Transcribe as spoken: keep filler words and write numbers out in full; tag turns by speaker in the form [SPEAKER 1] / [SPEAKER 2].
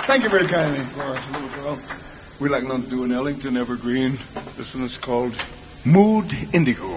[SPEAKER 1] Thank you very kindly for us, little girl. We like nothing to do in Ellington Evergreen. This one is called Mood Indigo.